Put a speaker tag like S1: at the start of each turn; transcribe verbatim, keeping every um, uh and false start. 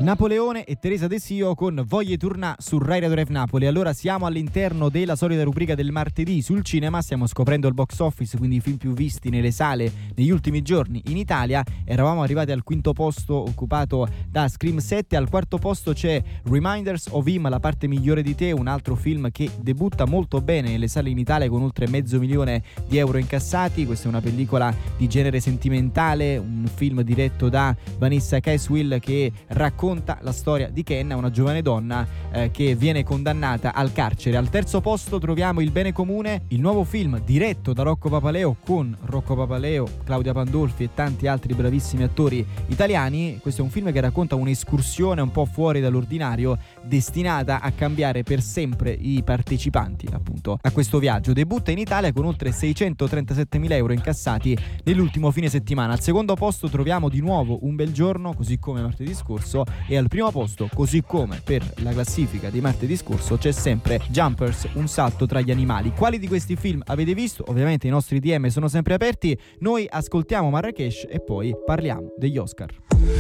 S1: Napoleone e Teresa De Sio con Voglie Tournà su Rai Radio Rev Napoli. Allora siamo all'interno della solita rubrica del martedì sul cinema, stiamo scoprendo il box office, quindi i film più visti nelle sale negli ultimi giorni in Italia. Eravamo arrivati al quinto posto occupato da Scream sette, al quarto posto c'è Reminders of Him, La parte migliore di te, un altro film che debutta molto bene nelle sale in Italia con oltre mezzo milione di euro incassati. Questa è una pellicola di genere sentimentale, un film diretto da Vanessa Caswell che racconta la storia di Ken, una giovane donna eh, che viene condannata al carcere. Al terzo posto troviamo Il bene comune, il nuovo film diretto da Rocco Papaleo, con Rocco Papaleo, Claudia Pandolfi e tanti altri bravissimi attori italiani. Questo è un film che racconta un'escursione un po' fuori dall'ordinario, destinata a cambiare per sempre i partecipanti appunto a questo viaggio. Debutta in Italia con oltre seicentotrentasette mila euro incassati nell'ultimo fine settimana. Al secondo posto troviamo di nuovo Un bel giorno, così come martedì scorso, e al primo posto, così come per la classifica di martedì scorso, c'è sempre Jumpers, un salto tra gli animali. Quali di questi film avete visto? Ovviamente i nostri D M sono sempre aperti. Noi ascoltiamo Marrakesh e poi parliamo degli Oscar.